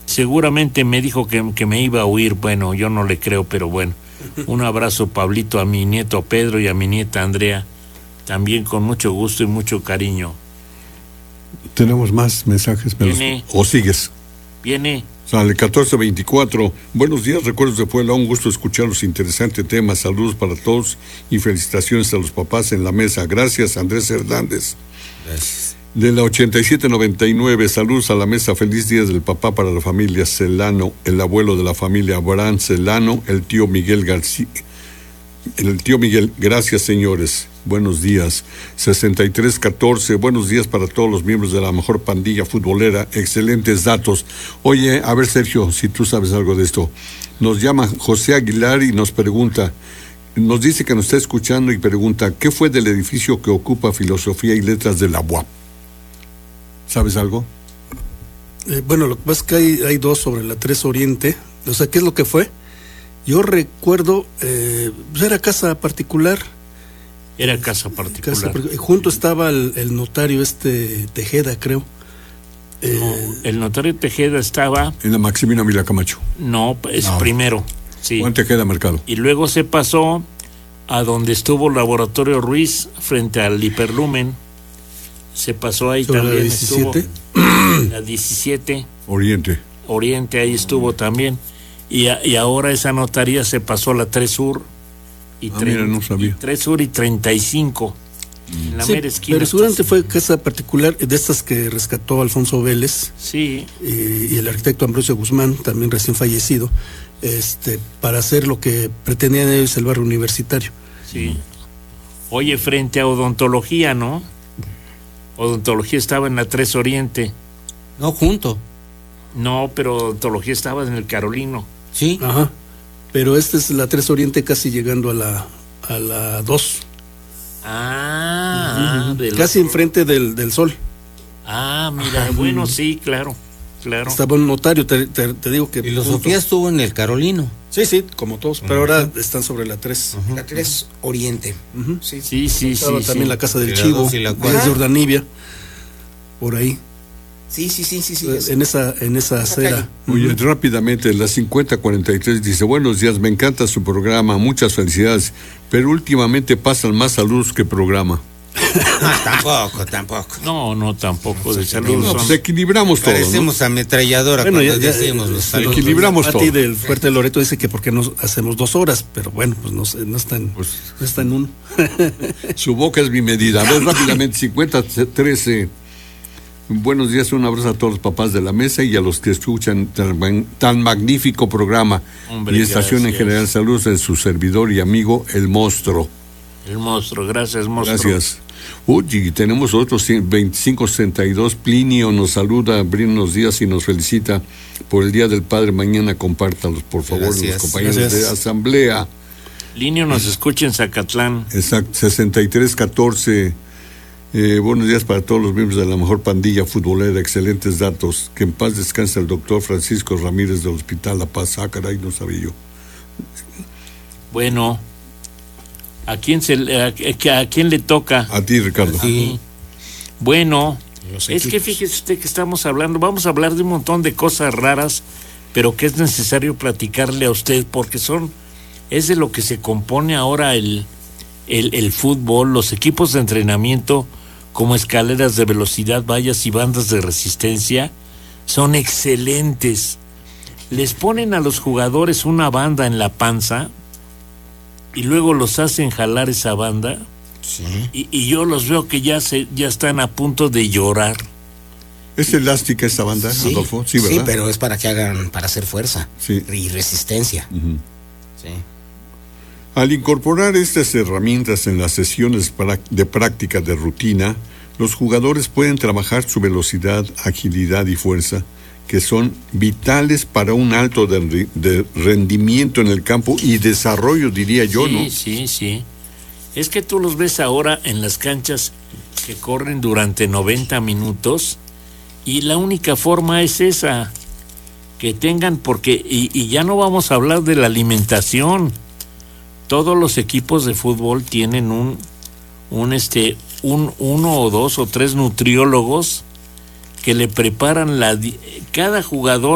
Seguramente me dijo que me iba a huir. Bueno, yo no le creo, pero bueno. Un abrazo, Pablito, a mi nieto Pedro y a mi nieta Andrea, también con mucho gusto y mucho cariño. Tenemos más mensajes, ¿o sigues? Viene. Sale 1424. Buenos días, recuerdos de Puebla. Un gusto escuchar los interesantes temas. Saludos para todos y felicitaciones a los papás en la mesa. Gracias, Andrés Hernández. Gracias. De la 8799, saludos a la mesa. Feliz día del papá para la familia Celano, el abuelo de la familia Abraham Celano, el tío Miguel García. El tío Miguel, gracias señores. Buenos días. 6314, buenos días para todos los miembros de la mejor pandilla futbolera. Excelentes datos. Oye, a ver, Sergio, si tú sabes algo de esto. Nos llama José Aguilar y nos pregunta, nos dice que nos está escuchando y pregunta, ¿qué fue del edificio que ocupa Filosofía y Letras de la UAP? ¿Sabes algo? Bueno, lo que pasa es que hay dos sobre la 3 Oriente. O sea, ¿qué es lo que fue? Yo recuerdo, era casa particular. Era casa particular. Junto estaba el notario Tejeda, creo. No, el notario Tejeda estaba... En la Maximina Mila Camacho. No, primero. Sí. Juan Tejeda Mercado. Y luego se pasó a donde estuvo el Laboratorio Ruiz, frente al Hiperlumen. Se pasó ahí también. ¿La 17? La 17. Oriente, ahí estuvo también. Y ahora esa notaría se pasó a la 3 Sur. Mira, no sabía. 3 Sur y 35. En la mera esquina. Pero seguramente fue casa particular de estas que rescató Alfonso Vélez. Sí. Y el arquitecto Ambrosio Guzmán, también recién fallecido, para hacer lo que pretendían ellos, el barrio universitario. Sí. Oye, frente a odontología, ¿no? Odontología estaba en la 3 Oriente. No, junto. No, pero odontología estaba en el Carolino. Sí. Ajá. Pero esta es la 3 Oriente, casi llegando a la 2. Casi enfrente del Sol. Mira, bueno, sí, claro. Estaba un notario, te digo que... Filosofía estuvo en el Carolino. Sí, como todos, pero ahora están sobre la 3. La 3 Oriente. Sí. Estaba también la casa del la Chivo, 2 y la 4. desde Urdanibia, por ahí. Sí. En esa acera. Oye, rápidamente, la 5043 dice, buenos días, me encanta su programa, muchas felicidades, pero últimamente pasan más saludos que programa. Tampoco. No, tampoco de saludos. Pues equilibramos todo. Parecemos ametralladora cuando decimos los saludos. Equilibramos todo. Pati del Fuerte Loreto dice que porque no hacemos 2 horas, pero bueno, pues no está en uno. Su boca es mi medida. A ver, rápidamente, 5013. Buenos días, un abrazo a todos los papás de la mesa y a los que escuchan tan magnífico programa. Hombre, y estación gracias. en general. Saludos de su servidor y amigo, el Monstruo. El Monstruo, gracias, Monstruo. Gracias. Y tenemos otros 2562. Plinio nos saluda, buenos días y nos felicita por el Día del Padre. Mañana compártalos, por favor, Gracias. los compañeros Gracias. de Asamblea. Linio nos escucha en Zacatlán. Exacto, 6314. Buenos días para todos los miembros de la mejor pandilla futbolera, excelentes datos. Que en paz descanse el doctor Francisco Ramírez del Hospital La Paz. Caray, no sabía yo. Bueno, ¿a quién le toca? A ti, Ricardo. Sí. Bueno, es que fíjese usted que vamos a hablar de un montón de cosas raras, pero que es necesario platicarle a usted porque es de lo que se compone ahora el fútbol, los equipos de entrenamiento como escaleras de velocidad, vallas y bandas de resistencia son excelentes. Les ponen a los jugadores una banda en la panza y luego los hacen jalar esa banda. Sí. Y yo los veo que ya están a punto de llorar. ¿Es elástica esta banda, Sí, Adolfo? Sí, ¿verdad? Sí, pero es para hacer fuerza y resistencia. Sí. Al incorporar estas herramientas en las sesiones de práctica de rutina, los jugadores pueden trabajar su velocidad, agilidad y fuerza, que son vitales para un alto de rendimiento en el campo y desarrollo, diría yo, ¿no? Sí. Es que tú los ves ahora en las canchas que corren durante 90 minutos y la única forma es esa, que tengan, porque y ya no vamos a hablar de la alimentación. Todos los equipos de fútbol tienen uno o dos o tres nutriólogos que le preparan cada jugador